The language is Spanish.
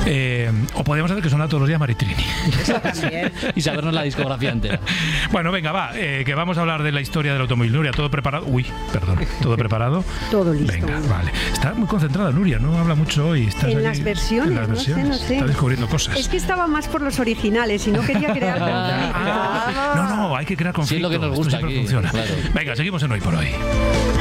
O podríamos hacer que suena todos los días Maritrini. Eso también. Y sabernos la discografía entera. Bueno, venga, va, que vamos a hablar de la historia del automóvil. Nuria, ¿todo preparado? Uy, perdón, ¿todo preparado? Todo listo. Venga, vale. Está muy concentrada Nuria, no habla mucho hoy. Estás En ahí, las versiones, en las versiones. no sé. Está descubriendo cosas. Es que estaba más por los originales y no quería crear conflicto. No, hay que crear conflicto. Sí, es lo que nos Esto gusta siempre aquí, funciona. claro. Venga, seguimos en Hoy por Hoy.